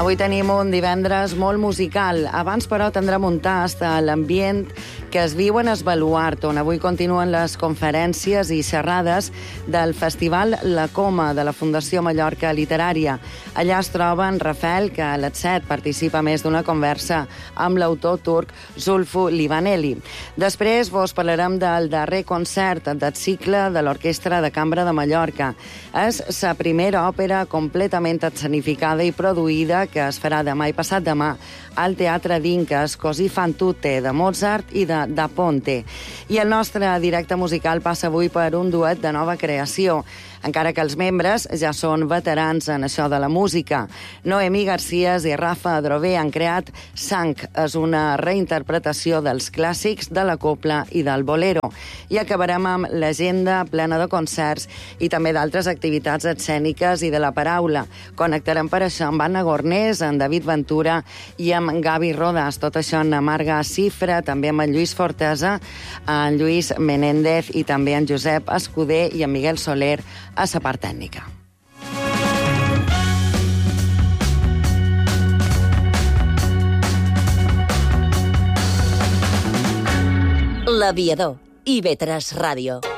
Avui tenim un divendres molt musical. Abans, però, tindrem un tast a l'ambient que es viu en es Baluart, on avui continuen les conferències i xerrades del Festival La Coma de la Fundació Mallorca Literària. Allà es troba en Rafael, que a les 7 participa més d'una conversa amb l'autor turc Zulfu Livaneli. Després vos parlarem del darrer concert del cicle de l'Orquestra de Cambra de Mallorca. És la primera òpera completament escenificada i produïda que es farà demà i passat demà al Teatre d'Inques, Così fan tutte, de Mozart i de Da Ponte. I el nostre directe musical passa avui per un duet de nova creació, encara que els membres ja són veterans en això de la música. Noemí Garcías i Rafa Adrover han creat Sang, és una reinterpretació dels clàssics de la copla i del bolero. I acabarem amb l'agenda plena de concerts i també d'altres activitats escèniques i de la paraula. Connectarem per això amb Anna Gornés, en David Ventura i amb Gavi Rodas. Tot això en Marga Cifra, també amb en Lluís Fortesa, en Lluís Menéndez i també en Josep Escuder i en Miguel Soler a la part tècnica. L'Aviador, IB3 Ràdio.